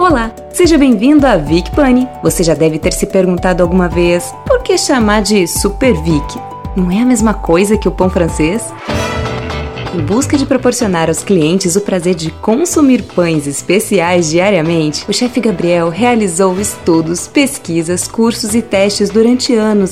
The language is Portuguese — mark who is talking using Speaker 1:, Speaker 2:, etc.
Speaker 1: Olá, seja bem-vindo a Vic Pane. Você já deve ter se perguntado alguma vez, por que chamar de Super Vic? Não é a mesma coisa que o pão francês? Em busca de proporcionar aos clientes o prazer de consumir pães especiais diariamente, o chefe Gabriel realizou estudos, pesquisas, cursos e testes durante anos